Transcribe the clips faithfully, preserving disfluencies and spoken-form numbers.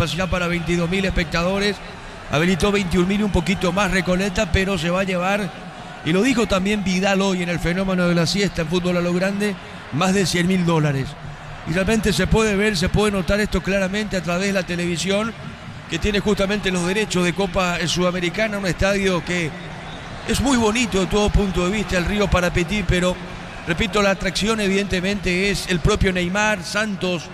capacidad para veintidós mil espectadores. Habilitó veintiún mil y un poquito más Recoleta, pero se va a llevar, y lo dijo también Vidal hoy en el fenómeno de la siesta en fútbol a lo grande, más de cien mil dólares. Y realmente se puede ver, se puede notar esto claramente a través de la televisión, que tiene justamente los derechos de Copa Sudamericana, un estadio que es muy bonito de todo punto de vista, el Río Parapetí, pero repito, la atracción evidentemente es el propio Neymar, Santos,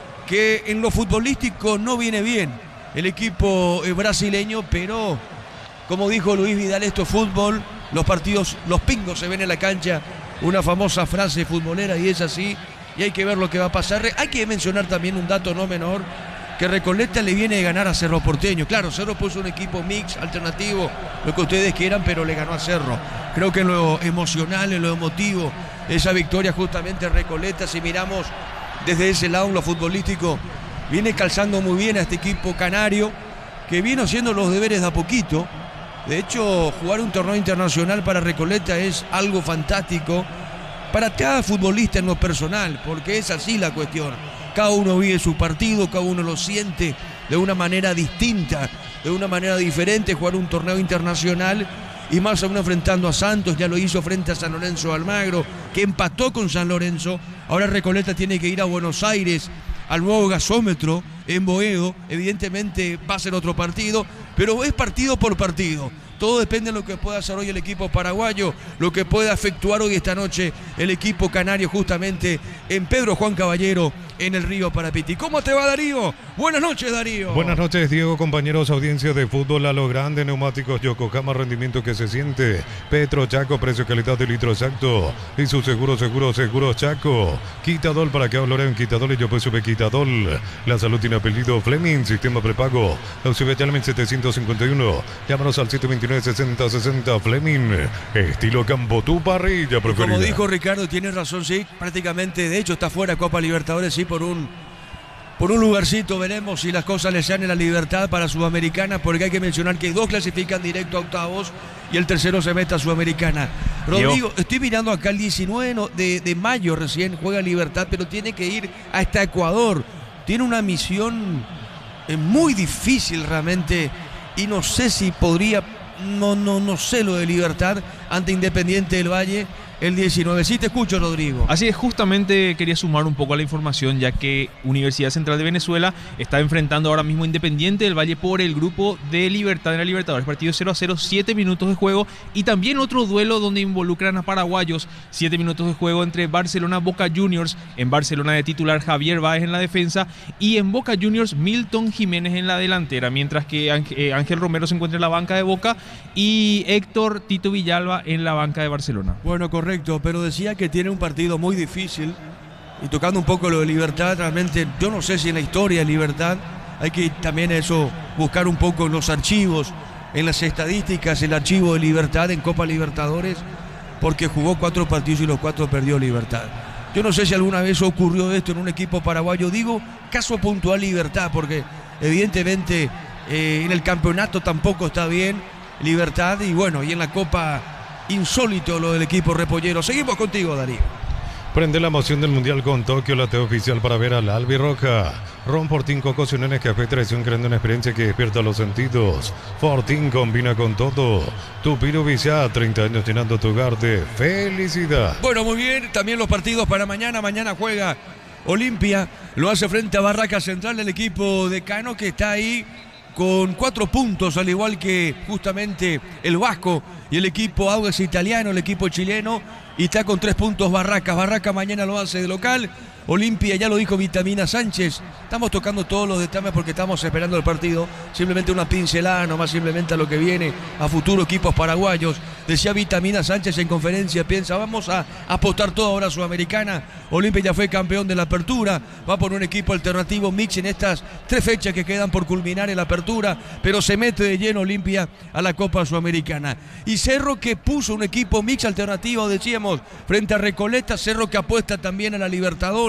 que en lo futbolístico no viene bien el equipo brasileño, pero como dijo Luis Vidal, esto es fútbol, los partidos, los pingos se ven en la cancha, una famosa frase futbolera, y es así, y hay que ver lo que va a pasar. Hay que mencionar también un dato no menor, que Recoleta le viene de ganar a Cerro Porteño. Claro, Cerro puso un equipo mix, alternativo, lo que ustedes quieran, pero le ganó a Cerro. Creo que en lo emocional, en lo emotivo, esa victoria justamente Recoleta, si miramos desde ese lado, en lo futbolístico, viene calzando muy bien a este equipo canario, que viene haciendo los deberes de a poquito. De hecho, jugar un torneo internacional para Recoleta es algo fantástico para cada futbolista en lo personal, porque es así la cuestión. Cada uno vive su partido, cada uno lo siente de una manera distinta, de una manera diferente, jugar un torneo internacional, y más aún enfrentando a Santos, ya lo hizo frente a San Lorenzo de Almagro, que empató con San Lorenzo. Ahora Recoleta tiene que ir a Buenos Aires, al nuevo gasómetro en Boedo. Evidentemente va a ser otro partido, pero es partido por partido. Todo depende de lo que pueda hacer hoy el equipo paraguayo, lo que pueda efectuar hoy esta noche el equipo canario justamente en Pedro Juan Caballero, en el Río Parapetí. ¿Cómo te va, Darío? Buenas noches, Darío. Buenas noches, Diego, compañeros, audiencia de fútbol a lo grande, neumáticos Yokohama, rendimiento que se siente. Petro Chaco, precio calidad de litro exacto. Y su seguro, seguro, seguro Chaco. Quitadol, para que hablar en Quitadol y yo pues sube Quitadol. La salud tiene apellido Fleming, sistema prepago. La sube Chalmen setecientos cincuenta y uno. Llámanos al siete veintinueve sesenta sesenta Fleming. Estilo campo, tu parrilla preferida. Como dijo Ricardo, tiene razón, sí, prácticamente, de hecho está fuera Copa Libertadores, sí, por un por un lugarcito. Veremos si las cosas le salen a la Libertad para Sudamericana, porque hay que mencionar que dos clasifican directo a octavos y el tercero se mete a Sudamericana. Rodrigo, Yo. estoy mirando acá el diecinueve de, de mayo recién juega Libertad, pero tiene que ir hasta Ecuador. Tiene una misión eh, muy difícil realmente, y no sé si podría, no, no, no sé lo de Libertad ante Independiente del Valle el diecinueve. Sí, te escucho, Rodrigo. Así es, justamente quería sumar un poco a la información, ya que Universidad Central de Venezuela está enfrentando ahora mismo Independiente del Valle por el grupo de Libertad en la Libertadores. Partido cero a cero, siete minutos de juego, y también otro duelo donde involucran a paraguayos, siete minutos de juego entre Barcelona-Boca Juniors. En Barcelona de titular Javier Báez en la defensa, y en Boca Juniors Milton Jiménez en la delantera, mientras que Ángel Romero se encuentra en la banca de Boca y Héctor Tito Villalba en la banca de Barcelona. Bueno, correcto. Pero decía que tiene un partido muy difícil, y tocando un poco lo de Libertad, realmente yo no sé si en la historia de Libertad hay que también eso buscar un poco en los archivos, en las estadísticas, el archivo de Libertad en Copa Libertadores, porque jugó cuatro partidos y los cuatro perdió Libertad. Yo no sé si alguna vez ocurrió esto en un equipo paraguayo. Digo caso puntual Libertad, porque evidentemente eh, en el campeonato tampoco está bien Libertad, y bueno, y en la Copa insólito lo del equipo repollero. Seguimos contigo, Darío. Prende la emoción del Mundial con Tokio, la T oficial para ver al albirroja. Ron Fortín, Coco, Sionenes, Café, Traición, creando una experiencia que despierta los sentidos. Fortín combina con todo. Tupiro Viciá, treinta años llenando tu hogar de felicidad. Bueno, muy bien, también los partidos para mañana. Mañana juega Olimpia, lo hace frente a Barraca Central, el equipo de Cano, que está ahí con cuatro puntos, al igual que justamente el Vasco y el equipo Audax Italiano, el equipo chileno, y está con tres puntos Barracas. Barraca mañana lo hace de local. Olimpia, ya lo dijo Vitamina Sánchez, estamos tocando todos los detalles porque estamos esperando el partido, simplemente una pincelada nomás, simplemente a lo que viene a futuro equipos paraguayos. Decía Vitamina Sánchez en conferencia, piensa, vamos a apostar todo ahora a Sudamericana. Olimpia ya fue campeón de la apertura, va por un equipo alternativo mix en estas tres fechas que quedan por culminar en la apertura, pero se mete de lleno Olimpia a la Copa Sudamericana. Y Cerro, que puso un equipo mix alternativo, decíamos, frente a Recoleta. Cerro que apuesta también a la Libertadores.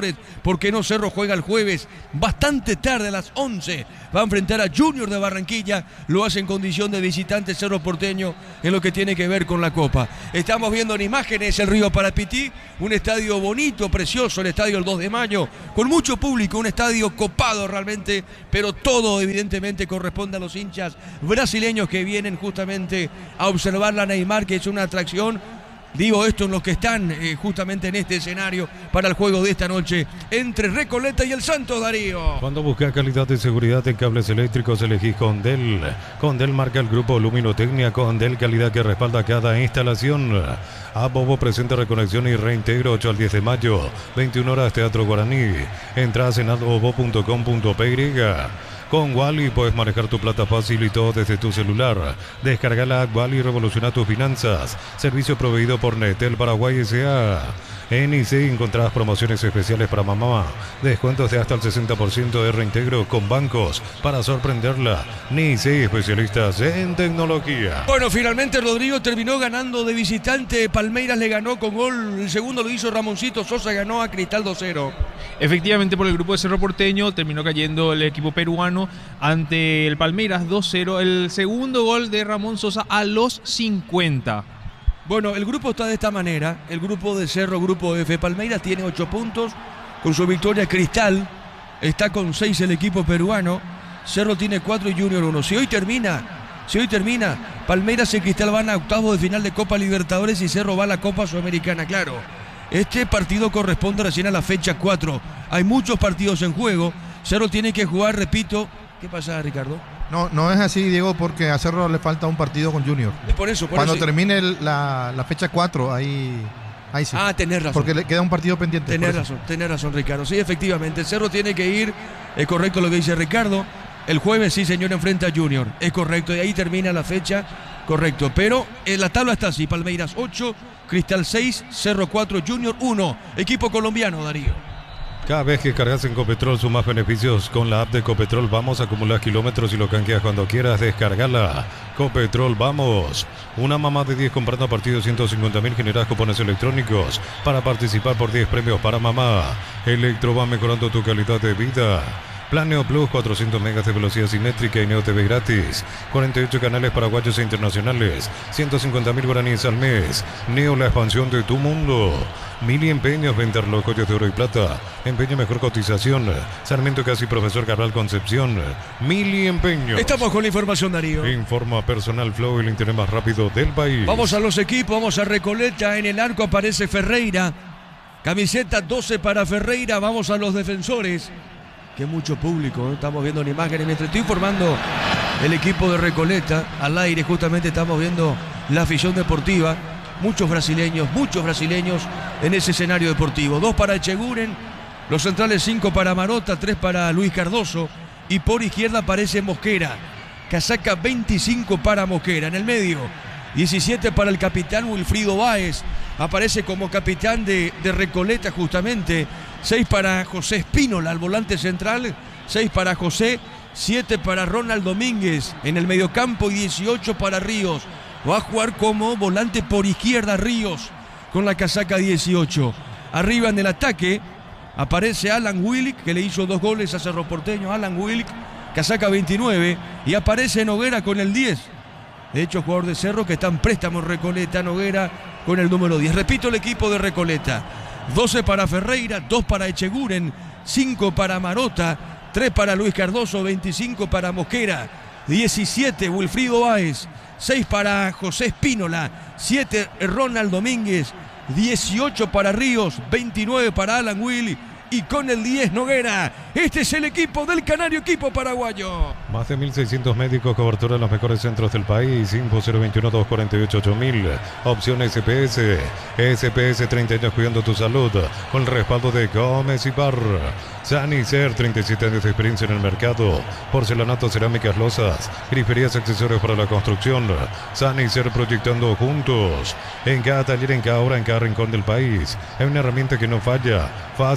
Libertadores. ¿Por qué no? Cerro juega el jueves, bastante tarde, a las once. Va a enfrentar a Junior de Barranquilla. Lo hace en condición de visitante Cerro Porteño en lo que tiene que ver con la Copa. Estamos viendo en imágenes el Río Parapití, un estadio bonito, precioso, el estadio el dos de mayo, con mucho público, un estadio copado realmente, pero todo evidentemente corresponde a los hinchas brasileños que vienen justamente a observar la Neymar, que es una atracción. Digo esto en los que están eh, justamente en este escenario para el juego de esta noche entre Recoleta y el Santos, Darío. Cuando buscas calidad y seguridad en cables eléctricos, elegís Condel. Condel marca el grupo Luminotecnia. Condel, calidad que respalda cada instalación. Abobo presenta reconexión y reintegro ocho al diez de mayo, veintiuna horas, Teatro Guaraní. Entrás en abobo punto com punto p y. Con Wally puedes manejar tu plata fácil y todo desde tu celular. Descarga la app Wally y revoluciona tus finanzas. Servicio proveído por Netel Paraguay S A En I C encontrarás promociones especiales para mamá. Descuentos de hasta el sesenta por ciento de reintegro con bancos para sorprenderla. N I C, especialistas en tecnología. Bueno, finalmente Rodrigo terminó ganando de visitante. Palmeiras le ganó con gol. El segundo lo hizo Ramoncito Sosa, ganó a Cristal dos cero. Efectivamente, por el grupo de Cerro Porteño terminó cayendo el equipo peruano ante el Palmeiras dos cero. El segundo gol de Ramón Sosa a los cincuenta. Bueno, el grupo está de esta manera. El grupo de Cerro, grupo F. Palmeiras tiene ocho puntos. Con su victoria Cristal está con seis el equipo peruano. Cerro tiene cuatro y Junior uno. Si hoy termina, si hoy termina, Palmeiras y Cristal van a octavos de final de Copa Libertadores y Cerro va a la Copa Sudamericana, claro. Este partido corresponde recién a la fecha cuatro. Hay muchos partidos en juego. Cerro tiene que jugar, repito. ¿Qué pasa, Ricardo? No, no es así, Diego, porque a Cerro le falta un partido con Junior. Es por eso, por Cuando eso. termine el- la, la fecha cuatro, ahí, ahí sí. Ah, tenés razón. Porque le queda un partido pendiente. Tenés por eso. razón, tenés razón, Ricardo. Sí, efectivamente, Cerro tiene que ir, es correcto lo que dice Ricardo. El jueves, sí, señor, enfrenta a Junior. Es correcto, y ahí termina la fecha, correcto. Pero en la tabla está así: Palmeiras ocho, Cristal seis, Cerro cuatro, Junior uno. Equipo colombiano, Darío. Cada vez que cargas en Copetrol sumas beneficios con la app de Copetrol. Vamos a acumular kilómetros y lo canjeas cuando quieras. Descargala. Copetrol, vamos. Una mamá de diez comprando a partir de ciento cincuenta mil generas cupones electrónicos para participar por diez premios para mamá. Electro va mejorando tu calidad de vida. Plan Neo Plus, cuatrocientos megas de velocidad simétrica y Neo T V gratis. cuarenta y ocho canales paraguayos e internacionales. ciento cincuenta mil guaraníes al mes. Neo, la expansión de tu mundo. Mili Empeños, vender los joyas de oro y plata. Empeño mejor cotización. Sarmiento Casi, Profesor Cabral Concepción. Mili Empeños. Estamos con la información, Darío. Informa Personal Flow, el internet más rápido del país. Vamos a los equipos, vamos a Recoleta. En el arco aparece Ferreira. Camiseta doce para Ferreira. Vamos a los defensores. Que mucho público, ¿eh? Estamos viendo en imágenes. Mientras estoy informando el equipo de Recoleta, al aire justamente estamos viendo la afición deportiva. Muchos brasileños, muchos brasileños en ese escenario deportivo. Dos para Echeguren, los centrales cinco para Marota, tres para Luis Cardoso. Y por izquierda aparece Mosquera. Casaca veinticinco para Mosquera. En el medio, diecisiete para el capitán Wilfrido Báez. Aparece como capitán de, de Recoleta justamente. seis para José Espínola, al volante central. seis para José. siete para Ronald Domínguez en el mediocampo y dieciocho para Ríos. Va a jugar como volante por izquierda Ríos con la casaca dieciocho. Arriba en el ataque aparece Alan Wilk, que le hizo dos goles a Cerro Porteño. Alan Wilk, casaca veintinueve. Y aparece Noguera con el diez. De hecho, jugador de Cerro que está en préstamo en Recoleta. Noguera con el número diez. Repito el equipo de Recoleta: doce para Ferreira, dos para Echeguren, cinco para Marota, tres para Luis Cardoso, veinticinco para Mosquera, diecisiete Wilfrido Báez, seis para José Espínola, siete Ronald Domínguez, dieciocho para Ríos, veintinueve para Alan Will y con el diez Noguera. Este es el equipo del canario, equipo paraguayo. Más de mil seiscientos médicos, cobertura en los mejores centros del país. Info cero veintiuno, doscientos cuarenta y ocho, ocho mil. Opción S P S. S P S, treinta años cuidando tu salud. Con el respaldo de Gómez y Par. Sanicer, treinta y siete años de experiencia en el mercado. Porcelanato, cerámicas, losas, griferías, accesorios para la construcción. Sanicer, proyectando juntos. En cada taller, en cada hora, en cada rincón del país. Hay una herramienta que no falla. Fácil, marca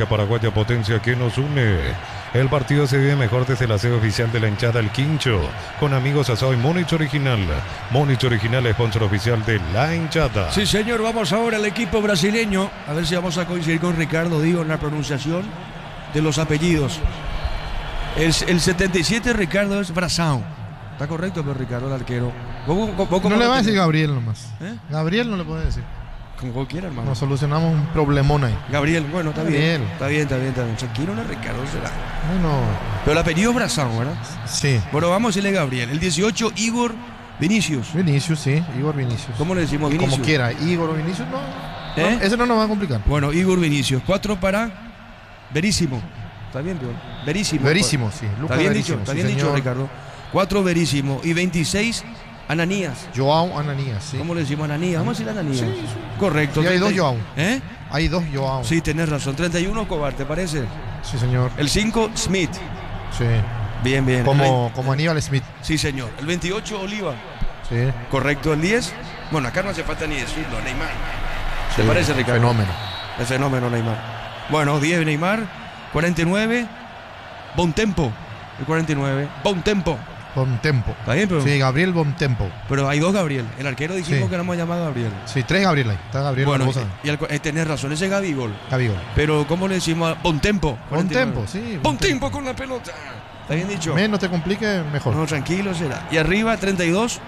paraguaya, potencia que nos une. El partido se vive mejor desde la sede oficial de la hinchada El Quincho, con amigos asado y Múnich Original. Múnich Original, sponsor oficial de la hinchada. Sí, señor, vamos ahora al equipo brasileño. A ver si vamos a coincidir con Ricardo, digo, en la pronunciación de los apellidos. El, el setenta y siete, Ricardo, es Brasão. Está correcto, pero Ricardo, el arquero. ¿Vos, vos, vos, No le va a decir tenés? Gabriel nomás. ¿Eh? Gabriel no le puede decir. Como cualquiera, hermano. Nos solucionamos un problemón ahí. Gabriel, bueno, está bien. Gabriel. Está bien, está bien, está bien. Tranquilo, no, Ricardo, será. Bueno, Pero el apellido es Brasão, ¿verdad? sí. Bueno, vamos a decirle Gabriel. El dieciocho, Igor Vinicius. Vinicius, sí. Igor Vinicius. ¿Cómo le decimos Vinicius? Como quiera. Igor o Vinicius, no. ¿Eh? no. Ese no nos va a complicar. Bueno, Igor Vinicius. Cuatro para Verísimo. ¿Está bien, Pior? Verísimo. Verísimo, sí. ¿Está Lucas bien Verísimo, dicho? ¿Está sí, bien dicho, señor. Ricardo? Cuatro Verísimo. Y veintiséis, Ananías. Joao Ananías, sí. ¿Cómo le decimos Ananías? Vamos a decir Ananías. Sí, sí. Correcto. Y hay dos treinta Joao. ¿Eh? Hay dos Joao. Sí, tenés razón. treinta y uno, Cobar, ¿te parece? Sí, señor. El cinco, Smith. Sí. Bien, bien. El Como, como Aníbal Smith. veinte Sí, señor. El veintiocho, Oliva. Sí. Correcto. El diez. Bueno, acá no hace falta ni decirlo. Neymar. ¿Te Sí, parece, Ricardo? Fenómeno. El fenómeno Neymar. Bueno, diez, Neymar. cuarenta y nueve, Bontempo. El cuarenta y nueve, Bontempo. Bontempo. ¿Está bien, pero? Sí, Gabriel Bontempo. Pero hay dos Gabriel. El arquero dijimos Sí. que no hemos llamado a Gabriel. Sí, tres Gabriel ahí. Está Gabriel Bueno, Barbosa. y, y al, eh, tenés razón, ese es Gabigol. Gabigol. Pero ¿cómo le decimos a Bontempo? Bontempo, sí. Bontempo con la pelota. ¿Está bien dicho? Menos te complique, mejor. No, tranquilo será. Y arriba, treinta y dos,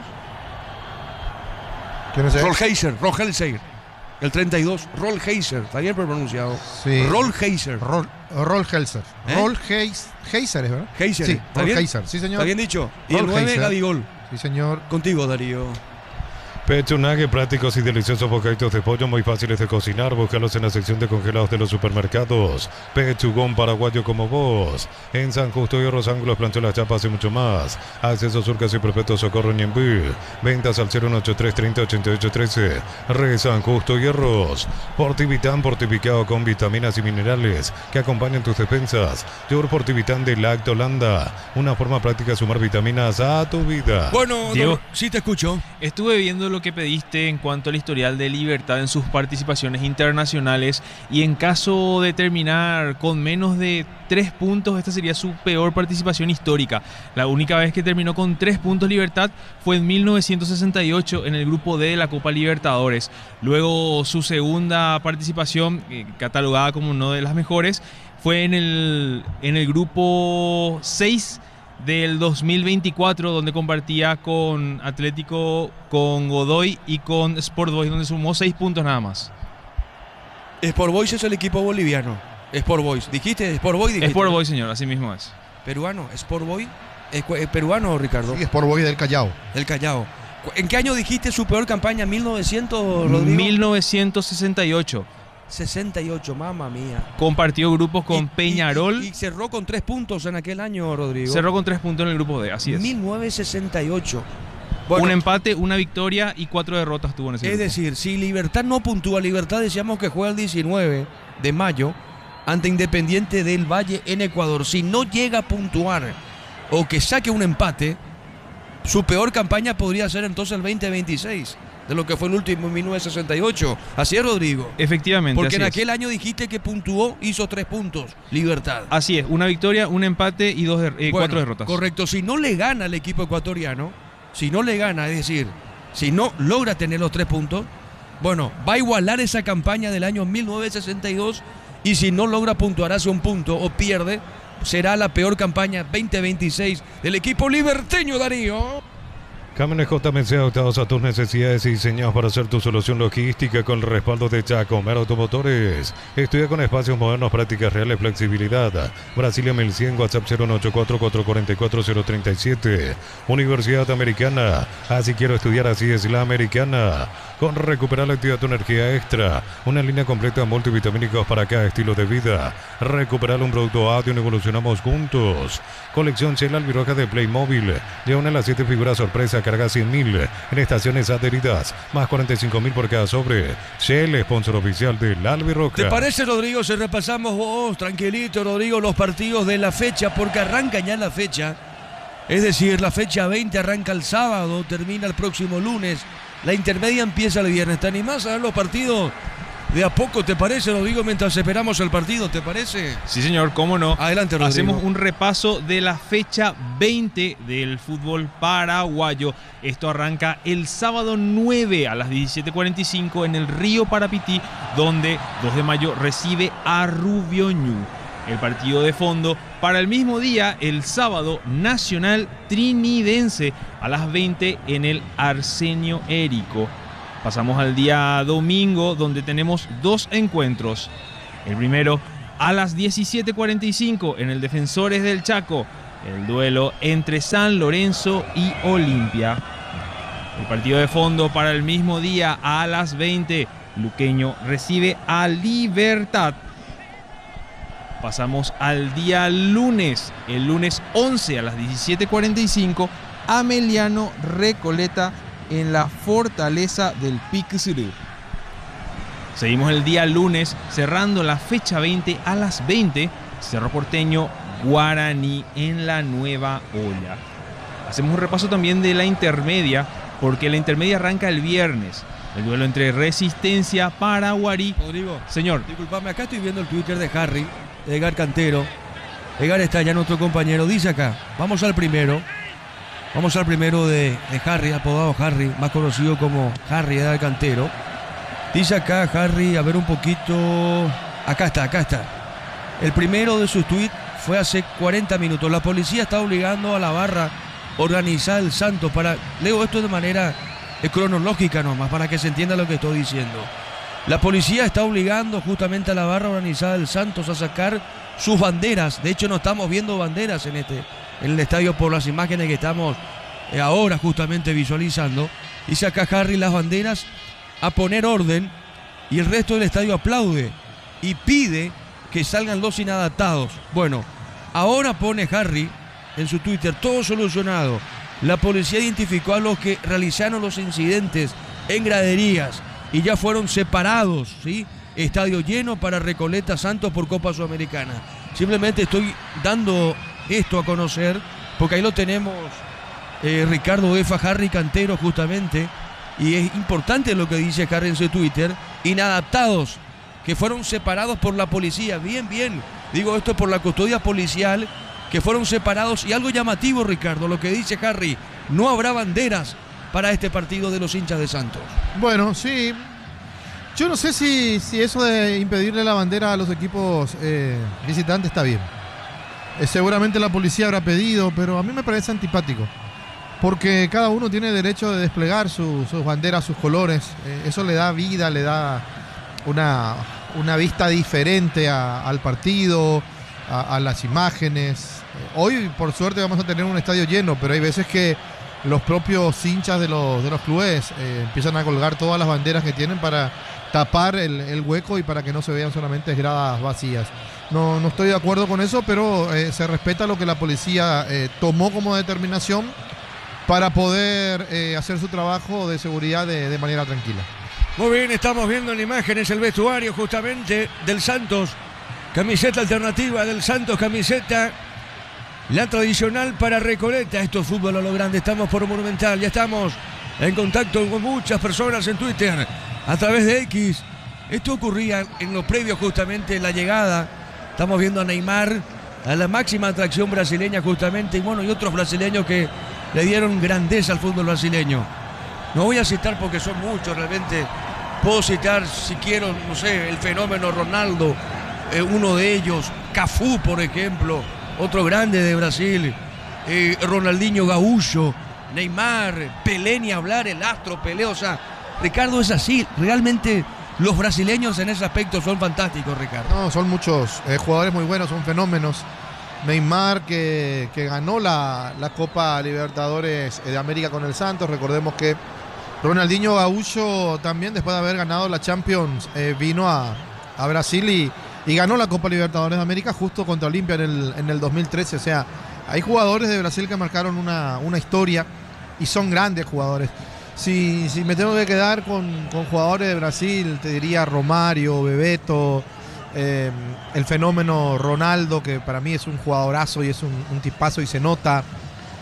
¿Quién es ese? Rolheiser. Rolheiser. El treinta y dos, Rolheiser. Está bien pronunciado. Sí. Rolheiser. Rol, Rol Heiser. ¿Eh? Rol Heis, Heiser, ¿es verdad? Heiser. Sí, ¿Está Rol bien? Heiser. Sí, señor. ¿Está bien dicho? Y el Rolheiser. nueve, Gabigol. Sí, señor. Contigo, Darío. Pechunague, prácticos y deliciosos bocaditos de pollo muy fáciles de cocinar. Búscalos en la sección de congelados de los supermercados. Pechugón paraguayo como vos. En San Justo y Hierros, Ángulos, Plancholas, Chapas y mucho más. Acceso Surcas y Perpetuo Socorro Ñembú. Ventas al cero ochenta y tres treinta ochenta y ocho trece. Re San Justo y Hierros. Portivitán fortificado con vitaminas y minerales que acompañan tus defensas. Yogur Portivitán de Lactolanda. Una forma práctica de sumar vitaminas a tu vida. Bueno, Diego. Dor- sí te escucho. Estuve viendo lo que pediste en cuanto al historial de Libertad en sus participaciones internacionales y en caso de terminar con menos de tres puntos, esta sería su peor participación histórica. La única vez que terminó con tres puntos Libertad fue en mil novecientos sesenta y ocho en el grupo D de la Copa Libertadores. Luego su segunda participación, eh, catalogada como una de las mejores, fue en el, en el grupo seis del dos mil veinticuatro, donde compartía con Atlético, con Godoy y con Sport Boys, donde sumó seis puntos nada más. Sport Boys es el equipo boliviano. Sport Boys. ¿Dijiste Sport Boys? Dijiste. Sport Boys, señor, así mismo es. Peruano. Sport Boy. ¿Es, cu- es peruano, Ricardo? Sí, Sport Boy del Callao. El Callao. Cu- ¿En qué año dijiste su peor campaña? ¿mil novecientos, Rodrigo? mil novecientos sesenta y ocho. sesenta y ocho, mamma mía. Compartió grupos con Y- Peñarol. Y, y- y cerró con tres puntos en aquel año, Rodrigo. Cerró con tres puntos en el grupo D, así es. mil novecientos sesenta y ocho. Bueno, Un empate, una victoria y cuatro derrotas tuvo en ese es grupo. decir, si Libertad no puntúa, Libertad decíamos que juega el diecinueve de mayo ante Independiente del Valle en Ecuador. Si no llega a puntuar o que saque un empate, su peor campaña podría ser entonces el veinte veintiséis, de lo que fue el último en mil novecientos sesenta y ocho. Así es, Rodrigo. Efectivamente, Porque así en es. aquel año dijiste que puntuó, hizo tres puntos, Libertad. Así es, una victoria, un empate y dos der- eh, Bueno, cuatro derrotas. Correcto, si no le gana al equipo ecuatoriano, si no le gana, es decir, si no logra tener los tres puntos, bueno, va a igualar esa campaña del año mil novecientos sesenta y dos y si no logra puntuar hace un punto o pierde, será la peor campaña veinte veintiséis del equipo liberteño, Darío. Camiones J M C adaptados a tus necesidades y diseñados para ser tu solución logística con el respaldo de Chacomer Automotores. Estudia con espacios modernos, prácticas reales, flexibilidad. Brasilia mil cien, WhatsApp cero uno ocho cuatro, cuatro cuatro cuatro, cero tres siete. Universidad Americana. Así quiero estudiar, así es la Americana. Con Recuperar la Actividad Tu Energía Extra. Una línea completa de multivitamínicos para cada estilo de vida. Recuperar un producto audio y evolucionamos juntos. Colección Shell Albirroja de Playmobil. De una de las siete figuras sorpresa, carga cien mil en estaciones adheridas, más cuarenta y cinco mil por cada sobre. Shell, sponsor oficial del Albirroja. ¿Te parece, Rodrigo, si repasamos vos, tranquilito, Rodrigo, los partidos de la fecha? Porque arranca ya la fecha. Es decir, la fecha veinte arranca el sábado, termina el próximo lunes. La intermedia empieza el viernes. ¿Te animás a ver los partidos de a poco, ¿te parece? Lo digo mientras esperamos el partido, ¿te parece? Sí, señor, cómo no. Adelante, Rodrigo. Hacemos un repaso de la fecha veinte del fútbol paraguayo. Esto arranca el sábado nueve a las diecisiete cuarenta y cinco en el Río Parapití, donde dos de mayo recibe a Rubio Ñu. El partido de fondo para el mismo día, el sábado, Nacional Trinidense a las veinte en el Arsenio Érico. Pasamos al día domingo, donde tenemos dos encuentros. El primero a las diecisiete cuarenta y cinco en el Defensores del Chaco, el duelo entre San Lorenzo y Olimpia. El partido de fondo para el mismo día a las veinte, Luqueño recibe a Libertad. Pasamos al día lunes, el lunes once a las diecisiete cuarenta y cinco, Ameliano Recoleta en la Fortaleza del Piquizirú. Seguimos el día lunes, cerrando la fecha veinte a las veinte, Cerro Porteño Guaraní en la Nueva Olla. Hacemos un repaso también de la intermedia, porque la intermedia arranca el viernes. El duelo entre Resistencia Paraguarí. Rodrigo, señor, disculpame, acá estoy viendo el Twitter de Harry, de Edgar Cantero. Edgar está ya nuestro compañero, dice acá, vamos al primero. Vamos al primero de, de Harry, apodado Harry, más conocido como Harry Edgar Cantero. Dice acá Harry, a ver un poquito. Acá está, acá está. El primero de sus tweets fue hace cuarenta minutos. La policía está obligando a la barra organizada del Santos para. Leo esto de manera eh, cronológica nomás, para que se entienda lo que estoy diciendo. La policía está obligando justamente a la barra organizada del Santos a sacar sus banderas. De hecho, no estamos viendo banderas en este. en el estadio por las imágenes que estamos eh, ahora justamente visualizando. Dice acá Harry las banderas a poner orden y el resto del estadio aplaude y pide que salgan los inadaptados. Bueno, ahora pone Harry en su Twitter, todo solucionado. La policía identificó a los que realizaron los incidentes en graderías y ya fueron separados, ¿sí? Estadio lleno para Recoleta Santos por Copa Sudamericana. Simplemente estoy dando esto a conocer, porque ahí lo tenemos, eh, Ricardo Efa, Harry Cantero justamente, y es importante lo que dice Harry en su Twitter, inadaptados, que fueron separados por la policía, bien, bien, digo esto por la custodia policial, que fueron separados, y algo llamativo, Ricardo, lo que dice Harry, no habrá banderas para este partido de los hinchas de Santos. Bueno, sí, yo no sé si, si eso de impedirle la bandera a los equipos eh, visitantes está bien. Eh, seguramente la policía habrá pedido, pero a mí me parece antipático, porque cada uno tiene derecho de desplegar su, sus banderas, sus colores. Eh, eso le da vida, le da una, una vista diferente a, al partido, a, a las imágenes. Eh, hoy, por suerte, vamos a tener un estadio lleno, pero hay veces que los propios hinchas de los, de los clubes eh, empiezan a colgar todas las banderas que tienen para tapar el, el hueco y para que no se vean solamente gradas vacías. No, no estoy de acuerdo con eso, pero eh, se respeta lo que la policía eh, tomó como determinación para poder eh, hacer su trabajo de seguridad de, de manera tranquila. Muy bien, estamos viendo en imágenes el vestuario justamente del Santos. Camiseta alternativa del Santos, camiseta la tradicional para Recoleta. Esto es fútbol a lo grande, estamos por Monumental, ya estamos en contacto con muchas personas en Twitter, a través de X. Esto ocurría en lo previo justamente, la llegada. Estamos viendo a Neymar, a la máxima atracción brasileña justamente, y bueno, y otros brasileños que le dieron grandeza al fútbol brasileño. No voy a citar porque son muchos realmente. Puedo citar, si quiero, no sé, el fenómeno Ronaldo, eh, uno de ellos, Cafú, por ejemplo, otro grande de Brasil, eh, Ronaldinho Gaúcho, Neymar, Pelé, ni hablar, el astro Pelé. O sea, Ricardo, es así, realmente los brasileños en ese aspecto son fantásticos, Ricardo. No, son muchos eh, jugadores muy buenos, son fenómenos. Neymar, que, que ganó la, la Copa Libertadores de América con el Santos. Recordemos que Ronaldinho Gaúcho también, después de haber ganado la Champions, eh, vino a, a Brasil y, y ganó la Copa Libertadores de América justo contra Olimpia en el, en el dos mil trece. O sea, hay jugadores de Brasil que marcaron una, una historia y son grandes jugadores. Si, si me tengo que quedar con, con jugadores de Brasil, te diría Romario, Bebeto, eh, el fenómeno Ronaldo, que para mí es un jugadorazo y es un, un tipazo y se nota.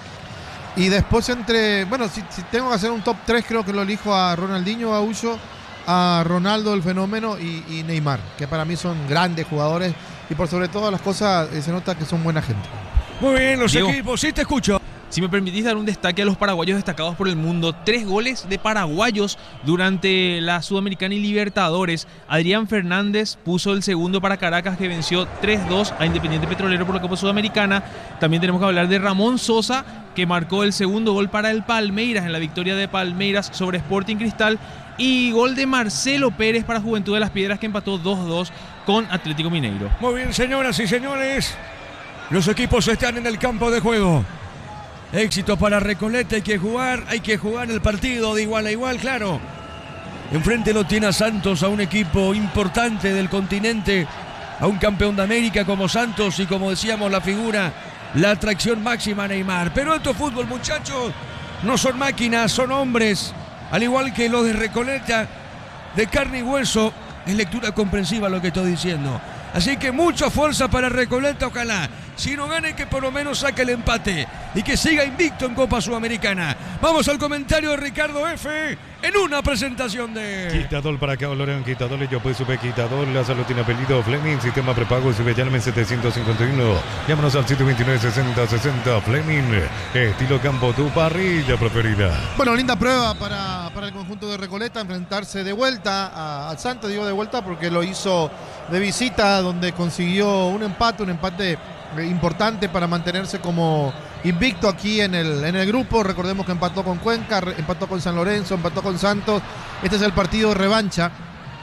Y después entre, bueno, si, si tengo que hacer un top tres, creo que lo elijo a Ronaldinho Gaúcho, a Ronaldo el fenómeno y, y Neymar, que para mí son grandes jugadores y por sobre todas las cosas eh, se nota que son buena gente. Muy bien, los Diego. equipos, sí te escucho. Si me permitís dar un destaque a los paraguayos destacados por el mundo, tres goles de paraguayos durante la Sudamericana y Libertadores. Adrián Fernández puso el segundo para Caracas, que venció tres dos a Independiente Petrolero por la Copa Sudamericana. También tenemos que hablar de Ramón Sosa, que marcó el segundo gol para el Palmeiras en la victoria de Palmeiras sobre Sporting Cristal. Y gol de Marcelo Pérez para Juventud de las Piedras, que empató dos dos con Atlético Mineiro. Muy bien, señoras y señores, los equipos están en el campo de juego. Éxito para Recoleta, hay que jugar, hay que jugar el partido de igual a igual, claro. Enfrente lo tiene a Santos, a un equipo importante del continente, a un campeón de América como Santos y, como decíamos, la figura, la atracción máxima Neymar. Pero estos fútbol, muchachos, no son máquinas, son hombres, al igual que los de Recoleta, de carne y hueso. Es lectura comprensiva lo que estoy diciendo. Así que mucha fuerza para Recoleta, ojalá. Si no gane, que por lo menos saque el empate y que siga invicto en Copa Sudamericana. Vamos al comentario de Ricardo F. en una presentación de... Quitador para acá, Lorean, quitador, yo pues sube quitador, la salud tiene apellido Fleming, sistema prepago, sube llame setecientos cincuenta y uno, llámanos al sitio veintinueve sesenta sesenta, Fleming, estilo campo, tu parrilla preferida. Bueno, linda prueba para, para el conjunto de Recoleta, enfrentarse de vuelta a, al Santos, digo de vuelta porque lo hizo de visita, donde consiguió un empate, un empate importante para mantenerse como invicto aquí en el, en el grupo. Recordemos que empató con Cuenca, empató con San Lorenzo, empató con Santos. Este es el partido de revancha.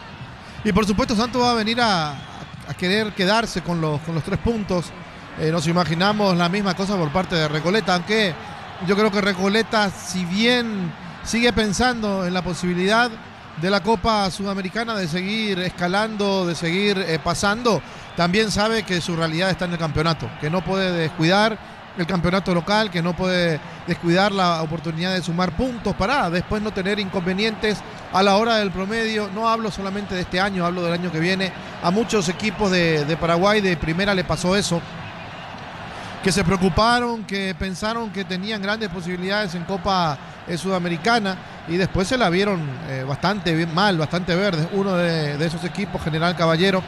Y por supuesto Santos va a venir a, a querer quedarse con los, con los tres puntos. Eh, nos imaginamos la misma cosa por parte de Recoleta, aunque yo creo que Recoleta, si bien sigue pensando en la posibilidad de la Copa Sudamericana, de seguir escalando, de seguir eh, pasando, también sabe que su realidad está en el campeonato, que no puede descuidar el campeonato local, que no puede descuidar la oportunidad de sumar puntos para después no tener inconvenientes a la hora del promedio. No hablo solamente de este año, hablo del año que viene. A muchos equipos de, de Paraguay de primera le pasó eso, que se preocuparon, que pensaron que tenían grandes posibilidades en Copa eh, Sudamericana y después se la vieron eh, bastante bien, mal, bastante verde. Uno de, de esos equipos, General Caballero,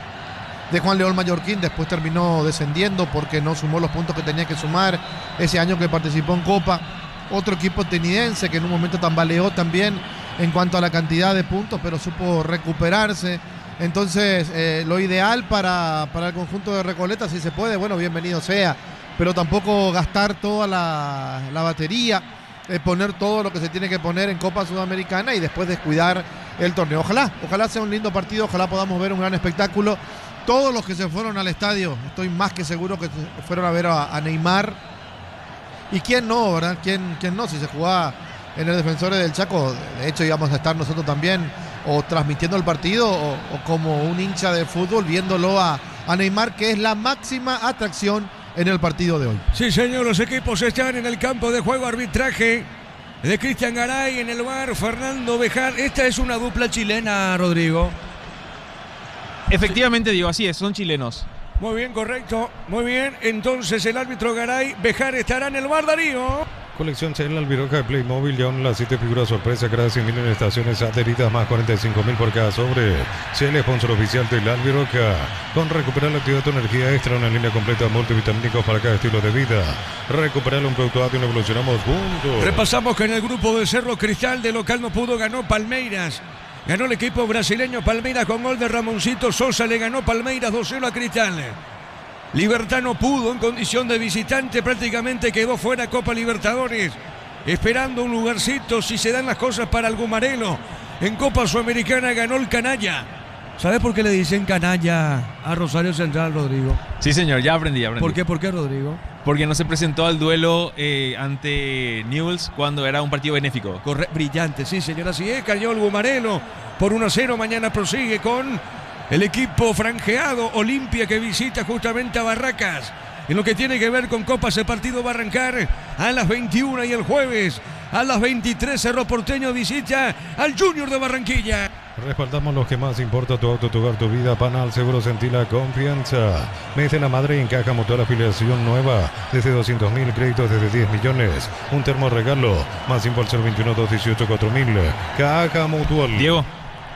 de Juan León Mallorquín, después terminó descendiendo porque no sumó los puntos que tenía que sumar ese año que participó en Copa. Otro equipo tenidense que en un momento tambaleó también en cuanto a la cantidad de puntos, pero supo recuperarse. Entonces eh, lo ideal para, para el conjunto de Recoleta, si se puede, bueno, bienvenido sea, pero tampoco gastar toda la, la batería, eh, poner todo lo que se tiene que poner en Copa Sudamericana y después descuidar el torneo. Ojalá, ojalá sea un lindo partido, ojalá podamos ver un gran espectáculo. Todos los que se fueron al estadio, estoy más que seguro que fueron a ver a, a Neymar. ¿Y quién no, verdad? ¿Quién, quién no? Si se jugaba en el Defensores del Chaco, de hecho íbamos a estar nosotros también o transmitiendo el partido o, o como un hincha de fútbol viéndolo a, a Neymar, que es la máxima atracción en el partido de hoy. Sí, señor, los equipos están en el campo de juego. Arbitraje de Cristian Garay, en el V A R Fernando Bejar. Esta es una dupla chilena, Rodrigo. Efectivamente, digo, así es, son chilenos. Muy bien, correcto, muy bien. Entonces el árbitro Garay, Bejar estará en el V A R, Darío. Colección Cel Albiroca de Playmobil, ya las siete figuras sorpresa, cada cien mil en estaciones adheridas, más cuarenta y cinco mil por cada sobre. Cel, sponsor oficial de la Albiroca. Con recuperar la actividad de tu energía extra, una línea completa de multivitamínicos para cada estilo de vida. Recuperar un producto ágil, evolucionamos juntos. Repasamos que en el grupo de Cerro Cristal, de local no pudo, ganó Palmeiras. Ganó el equipo brasileño Palmeiras con gol de Ramoncito Sosa, le ganó Palmeiras dos cero a Cristal. Libertad no pudo en condición de visitante, prácticamente quedó fuera Copa Libertadores, esperando un lugarcito si se dan las cosas para el Gumarelo. En Copa Sudamericana ganó el Canalla. ¿Sabes por qué le dicen canalla a Rosario Central, Rodrigo? Sí, señor, ya aprendí, ya aprendí. ¿Por qué? ¿Por qué, Rodrigo? Porque no se presentó al duelo eh, ante Newell's cuando era un partido benéfico. Corre brillante, sí, señor, así es. Cayó el Gumarelo por uno a cero. Mañana prosigue con el equipo franjeado Olimpia, que visita justamente a Barracas. En lo que tiene que ver con Copa, ese partido va a arrancar a las veintiuna y el jueves a las veintitrés Cerro Porteño visita al Junior de Barranquilla. Respaldamos lo que más importa, tu auto, tu hogar, tu vida. Panal Seguro, sentí la confianza. Mete la madre en Caja Mutual, afiliación nueva desde doscientos mil, créditos desde diez millones. Un termo regalo, más info al cero veintiuno, doscientos dieciocho, cuatro mil. Caja Mutual. Diego,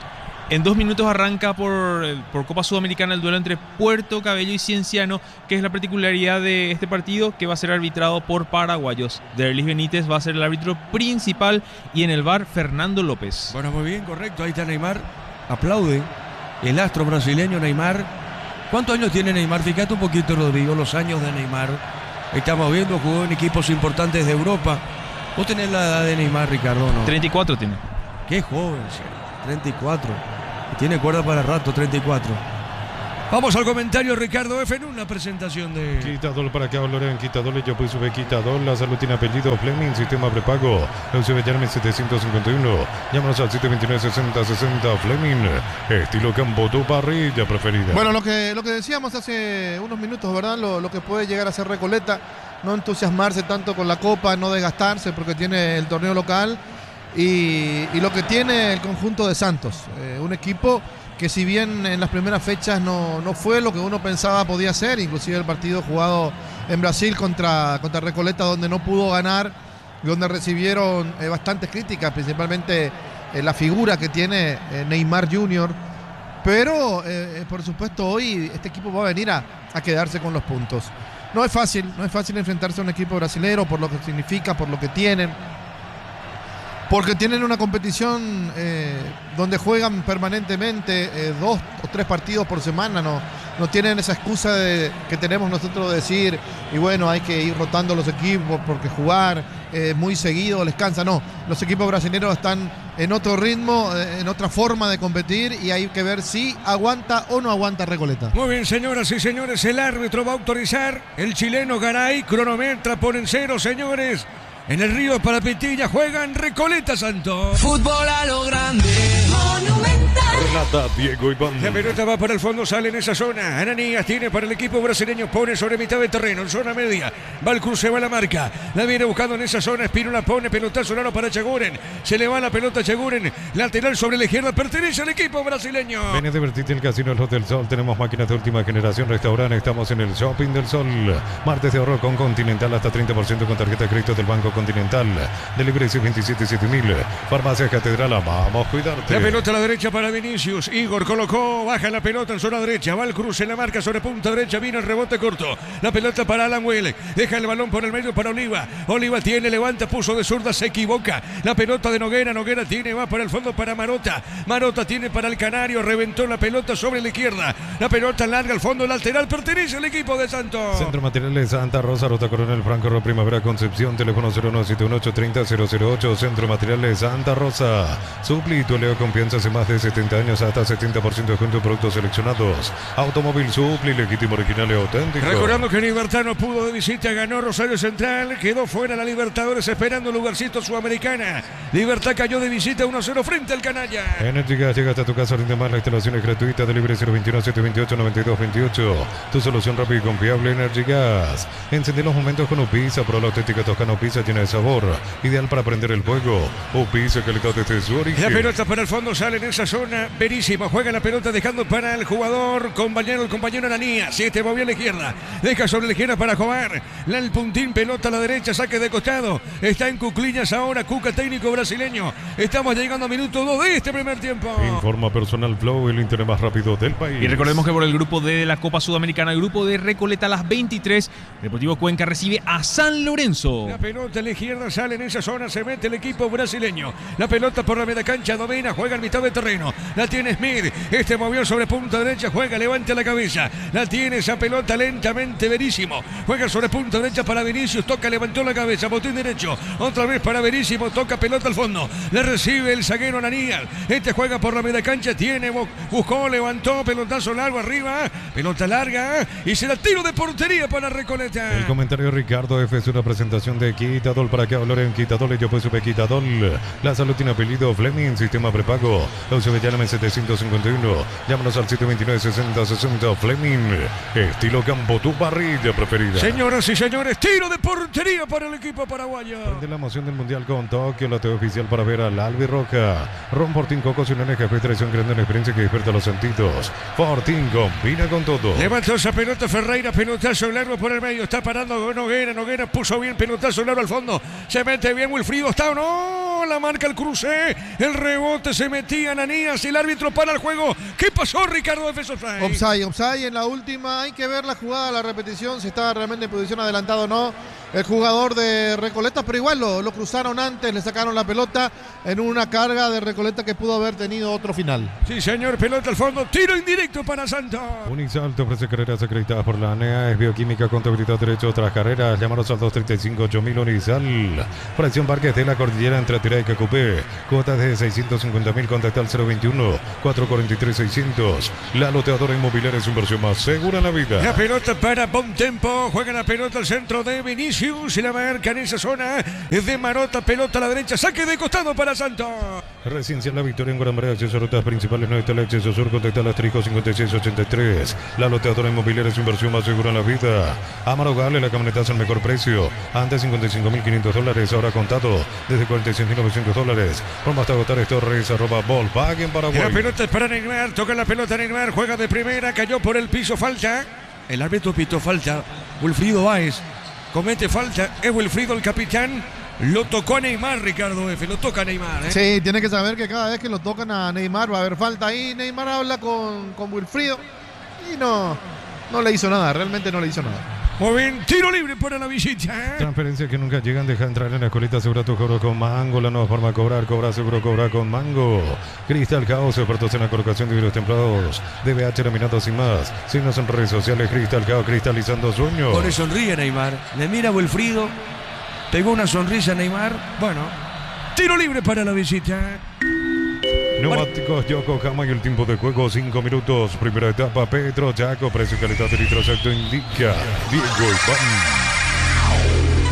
En dos minutos arranca por, por Copa Sudamericana el duelo entre Puerto Cabello y Cienciano, que es la particularidad de este partido, que va a ser arbitrado por paraguayos. Derlis Benítez va a ser el árbitro principal y en el V A R Fernando López. Bueno, muy bien, correcto. Ahí está Neymar. Aplaude el astro brasileño Neymar. ¿Cuántos años tiene Neymar? Fíjate un poquito, Rodrigo, los años de Neymar. Estamos viendo, jugó en equipos importantes de Europa. Vos tenés la edad de Neymar, Ricardo, ¿no? treinta y cuatro tiene. Qué joven, treinta y cuatro. Tiene cuerda para rato, treinta y cuatro. Vamos al comentario, Ricardo F. en una presentación de... Quitador para acá, Loren, Quitador, yo pues sube Quitador, la salud tiene apellido Fleming, sistema prepago, Eusebio Yarme setecientos cincuenta y uno, llámanos al siete dos nueve, sesenta sesenta, Fleming, estilo campo, tu parrilla preferida. Bueno, lo que, lo que decíamos hace unos minutos, ¿verdad? Lo, lo que puede llegar a ser Recoleta, no entusiasmarse tanto con la Copa, no desgastarse porque tiene el torneo local y, y lo que tiene el conjunto de Santos, eh, un equipo que si bien en las primeras fechas no, no fue lo que uno pensaba podía ser, inclusive el partido jugado en Brasil contra, contra Recoleta, donde no pudo ganar, donde recibieron eh, bastantes críticas, principalmente eh, la figura que tiene eh, Neymar junior, pero eh, por supuesto hoy este equipo va a venir a, a quedarse con los puntos. No es fácil, no es fácil enfrentarse a un equipo brasilero por lo que significa, por lo que tienen, porque tienen una competición eh, donde juegan permanentemente eh, dos o tres partidos por semana, no, no tienen esa excusa de, que tenemos nosotros de decir, y bueno, hay que ir rotando los equipos porque jugar eh, muy seguido les cansa. No, los equipos brasileños están en otro ritmo, eh, en otra forma de competir y hay que ver si aguanta o no aguanta Recoleta. Muy bien, señoras y señores, el árbitro va a autorizar, el chileno Garay cronometra, ponen cero, señores. En el Río Parapetilla juegan Recoleta Santos. Fútbol a lo grande. Monumental. Renata, Diego Iván. La pelota va para el fondo, sale en esa zona. Ananías tiene para el equipo brasileño, pone sobre mitad de terreno, en zona media. Va el cruce, va la marca. La viene buscando en esa zona. Espino la pone, pelotazo largo para Chaguren. Se le va la pelota a Chaguren. Lateral sobre la izquierda, pertenece al equipo brasileño. Ven a divertirte en el Casino El Hotel Sol. Tenemos máquinas de última generación, restaurante. Estamos en el Shopping del Sol. Martes de ahorro con Continental, hasta treinta por ciento con tarjeta de crédito del Banco Continental. Delivery veintisiete siete mil. Farmacia Catedral, vamos a cuidarte. La pelota a la derecha para Vinicius. Igor colocó, baja la pelota en zona derecha. Va el cruce, la marca sobre punta derecha. Vino el rebote corto. La pelota para Alan Well. Deja el balón por el medio para Oliva. Oliva tiene, levanta, puso de zurda, se equivoca. La pelota de Noguera. Noguera tiene, va para el fondo para Marota. Marota tiene para el Canario. Reventó la pelota sobre la izquierda. La pelota larga al fondo lateral. Pertenece al equipo de Santos. Centro Materiales Santa Rosa, Ruta Coronel Franco, Ro Primavera Concepción. Teléfono cero nueve siete uno ocho tres cero cero cero ocho. Centro Materiales Santa Rosa. Supli, tu Leo Confianza hace más de setenta años, hasta setenta por ciento de descuento en productos seleccionados. Automóvil Supli, legítimo, original y auténtico. Recordando que Libertad no pudo de visita, ganó Rosario Central, quedó fuera la Libertadores esperando lugarcito Sudamericana. Libertad cayó de visita uno cero frente al Canalla. Energigas llega hasta tu casa, rinde más, la instalación es gratuita, delivery cero veintiuno siete veintiocho noventa y dos veintiocho. Tu solución rápida y confiable, Energigas. Encendé los momentos con Upisa, pro la auténtica Toscana Upisa llena de sabor, ideal para prender el fuego. Upisa, calidad desde su origen. La pelota para el fondo, sale en esa zona, Verísimo, juega la pelota dejando para el jugador, compañero, el compañero Ananías, si este movió a la izquierda, deja sobre la izquierda para Jobar, la el puntín, pelota a la derecha, saque de costado, está en cuclillas ahora, Cuca, técnico brasileño, estamos llegando a minuto dos de este primer tiempo. Informa Personal Flow, el internet más rápido del país. Y recordemos que por el grupo D de la Copa Sudamericana, el grupo de Recoleta a las veintitrés, Deportivo Cuenca recibe a San Lorenzo. La pelota a la izquierda, sale en esa zona, se mete el equipo brasileño, la pelota por la media cancha, domina, juega en mitad de terreno, la tiene Smith, este movió sobre punta derecha, juega, levanta la cabeza, la tiene esa pelota lentamente, Verísimo, juega sobre punta derecha para Vinicius, toca, levantó la cabeza, botín derecho, otra vez para Verísimo, toca pelota al fondo, le recibe el zaguero Ananías, este juega por la media cancha, tiene, buscó, levantó, pelotazo largo arriba, pelota larga, y será tiro de portería para Recoleta. El comentario Ricardo F es una presentación de Quitadol para que hablar en Quitadol, yo pues supe Quitadol, la salud tiene apellido Fleming, sistema prepago, Eusebio Yarme setecientos cincuenta y uno, llámanos al siete dos nueve sesenta sesenta, Fleming, estilo campo, tu parrilla preferida. Señoras y señores, tiro de portería para el equipo paraguayo. De la emoción del Mundial con Tokio, la T V oficial para ver al Albirroja. Ron Fortín Coco, sin N G P, traición grande, una experiencia que despierta los sentidos. Fortín combina con todo. Levantó esa pelota Ferreira, pelotazo largo por el medio, está parando Noguera, Noguera puso bien, pelotazo largo al fondo, se mete bien Wilfrido, está o no, la marca el cruce, el rebote se metía Ananías y el árbitro para el juego. ¿Qué pasó, Ricardo F. Offside? Offside, offside en la última. Hay que ver la jugada, la repetición, si estaba realmente en posición adelantada o no el jugador de Recoleta, pero igual lo, lo cruzaron antes, le sacaron la pelota en una carga de Recoleta que pudo haber tenido otro final. Sí, señor, pelota al fondo, tiro indirecto para Santos. Unisalto ofrece carreras acreditadas por la A N E A, es bioquímica, contabilidad, derecho, otras carreras. Llámanos al dos tres cinco ocho mil Unisal. Fracción Parques de la Cordillera entre Tirá y Cacupé. Cuotas de seiscientos cincuenta mil, contacta al cero veintiuno, cuatrocientos cuarenta y tres, seiscientos. La loteadora inmobiliaria es su inversión más segura en la vida. La pelota para Bontempo, juega la pelota al centro de Vinicius y la marca en esa zona es de Marota, pelota a la derecha, saque de costado para Santos. Residencial La Victoria en Guarambré, acceso a rutas principales, no está el acceso sur, contacta al asterisco cincuenta y seis ochenta y tres. La loteadora inmobiliaria es su inversión más segura en la vida. Amaro Gale, la camionetaza al mejor precio. Antes cincuenta y cinco mil quinientos dólares, ahora contado desde cuarenta y seis mil novecientos dólares. Vamos hasta agotar Torres, arroba Volkswagen Paraguay. La pelota es para Neymar, toca la pelota Neymar, juega de primera, cayó por el piso, falta. El árbitro pitó falta, Wilfrido Báez comete falta, es Wilfrido el capitán. Lo tocó a Neymar, Ricardo F. Lo toca a Neymar, ¿eh? Sí, tiene que saber que cada vez que lo tocan a Neymar va a haber falta ahí. Neymar habla con, con Wilfrido y no, no le hizo nada, realmente no le hizo nada. Muy bien, tiro libre para la visita. Transferencias que nunca llegan, deja entrar en la escuelita, asegura tu cobro con Mango, la nueva forma de cobrar, cobra seguro, cobra con Mango. Cristal Caos, expertos en la colocación de vidrios templados, D B H laminados sin más. Signos en redes sociales, Cristal Caos, cristalizando sueños. Por eso sonríe Neymar, le mira a Wilfrido, pegó una sonrisa a Neymar, bueno, tiro libre para la visita. Neumáticos Yokohama y el tiempo de juego cinco minutos. Primera etapa, Petro Chaco, precio y calidad del litro exacto indica Diego Iván.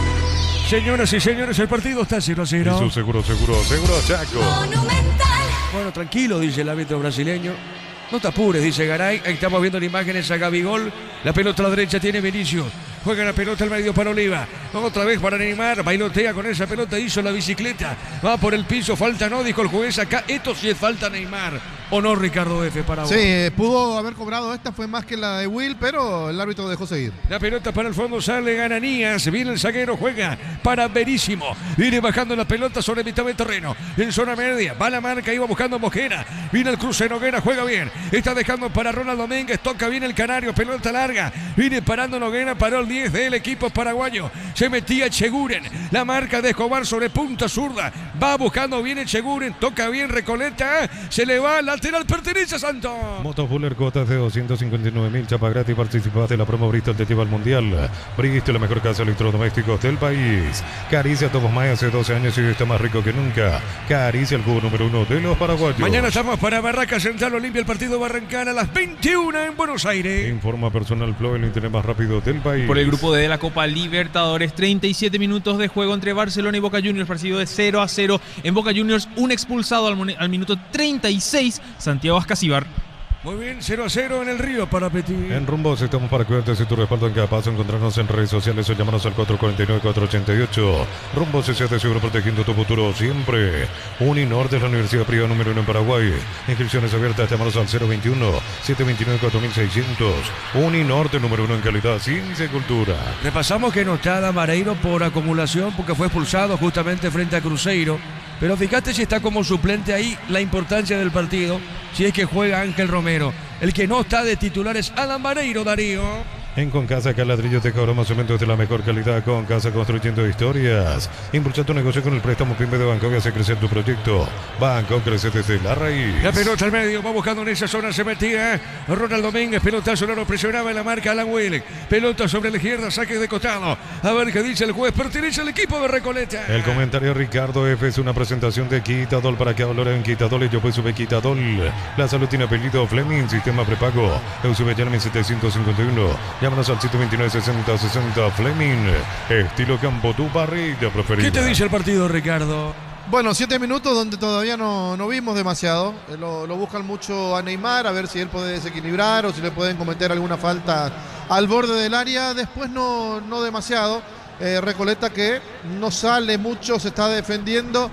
Señoras y señores, el partido está cero a cero. Y su seguro, seguro, seguro Chaco. Monumental. Bueno, tranquilo, dice el árbitro brasileño. No te apures, dice Garay. Ahí estamos viendo las imágenes a Gabigol. La pelota a la derecha tiene Vinicius. Juega la pelota al medio para Oliva. Otra vez para Neymar. Bailotea con esa pelota. Hizo la bicicleta. Va por el piso. Falta no, dijo el juez acá. Esto sí es falta Neymar. ¿O no, Ricardo F. para vos? Sí, pudo haber cobrado esta. Fue más que la de Will, pero el árbitro dejó seguir. La pelota para el fondo. Sale Ananías. Viene el zaguero. Juega para Verísimo. Viene bajando la pelota sobre mitad del terreno. En zona media. Va la marca. Iba buscando Mosquera. Viene el cruce Noguera. Juega bien. Está dejando para Ronald Domínguez. Toca bien el Canario. Pelota larga. Viene parando Noguera. Paró el diez del equipo paraguayo. Se metía Cheguren. La marca de Escobar sobre punta zurda. Va buscando bien el Cheguren. Toca bien Recoleta. Se le va. Lateral pertenece a Santos. Motofuller, cuotas de doscientos cincuenta y nueve mil. Chapa gratis. Participaste en la promo Bristol te lleva al mundial. Bristol, la mejor casa de electrodomésticos del país. Caricia Tomos May hace doce años y está más rico que nunca. Caricia, el cubo número uno de los paraguayos. Mañana estamos para Barraca Central Olimpia. El partido va a arrancar a las veintiuna en Buenos Aires. Informa Personal Flow, el internet más rápido del país. Por el grupo D de la Copa Libertadores, treinta y siete minutos de juego entre Barcelona y Boca Juniors, partido de cero a cero. En Boca Juniors, un expulsado al, al minuto treinta y seis, Santiago Ascasíbar. Muy bien, cero a cero en el Río para Petit. En Rumbos estamos para cuidarte y tu respaldo en cada paso. Encontrarnos en redes sociales o llamarnos al cuatro cuatro nueve, cuatro ocho ocho. Rumbos S A de seguro, protegiendo tu futuro siempre. Uninorte es la universidad privada número uno en Paraguay. Inscripciones abiertas, llamarnos al cero veintiuno, setecientos veintinueve, cuatro mil seiscientos. Uninorte número uno en calidad, ciencia y cultura. Repasamos que no está Damareiro por acumulación porque fue expulsado justamente frente a Cruzeiro. Pero fíjate si está como suplente ahí la importancia del partido, si es que juega Ángel Romero. El que no está de titular es Alan Vareiro, Darío. En Concasa, Caladrillos de Cabrón, cementos de la mejor calidad. Concasa, construyendo historias. Impulsa tu negocio con el préstamo PYME de Banco y hace crecer tu proyecto. Banco crece desde la raíz. La pelota al medio, va buscando en esa zona, se metía Ronald Domínguez, pelotazo, no lo presionaba en la marca Alan Willig. Pelota sobre la izquierda, saque de costado. A ver qué dice el juez, pertenece al equipo de Recoleta. El comentario Ricardo F. es una presentación de Quitadol para que valoren Quitadol y yo pues sube Quitadol. La salud tiene apellido Fleming, sistema prepago. Eusebio Yermi setecientos cincuenta y uno. Llámanos al ciento veintinueve, sesenta, sesenta. Fleming, estilo campo, tu parrilla preferida. ¿Qué te dice el partido, Ricardo? Bueno, siete minutos donde todavía no, no vimos demasiado. Eh, lo, lo buscan mucho a Neymar, a ver si él puede desequilibrar o si le pueden cometer alguna falta al borde del área. Después no, no demasiado. Eh, Recoleta que no sale mucho, se está defendiendo.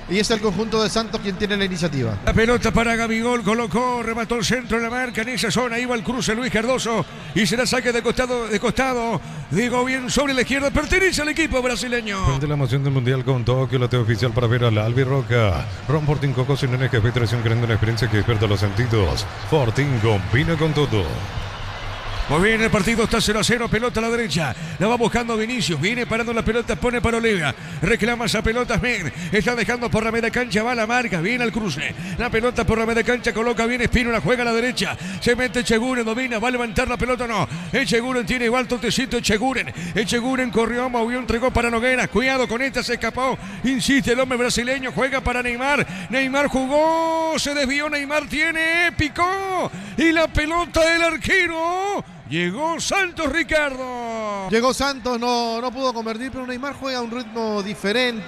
y es el conjunto de Santos quien tiene la iniciativa. La pelota para Gabigol, colocó, remató el centro en la marca, en esa zona iba el cruce Luis Cardoso y será saque de costado, de costado, digo bien sobre la izquierda, pertenece al equipo brasileño. Frente a la emoción del Mundial con Tokio, la T oficial para ver a la Albirroja. Ron Fortín Coco, sin N G P, tracción creando una experiencia que despierta los sentidos. Fortín combina con todo. Muy bien, el partido está cero a cero, pelota a la derecha, la va buscando Vinicius, viene parando la pelota, pone para Olivia, reclama esa pelota, Smith, está dejando por la media cancha, va a la marca, viene al cruce, la pelota por la media cancha, coloca bien Espino, la juega a la derecha, se mete Echeguren, domina, va a levantar la pelota, no, Echeguren tiene igual totecito, Echeguren, Echeguren corrió, movió, entregó para Noguera, cuidado con esta, se escapó, insiste el hombre brasileño, juega para Neymar, Neymar jugó, se desvió, Neymar tiene, picó, y la pelota del arquero. Llegó Santos, Ricardo. Llegó Santos, no, no pudo convertir, pero Neymar juega a un ritmo diferente.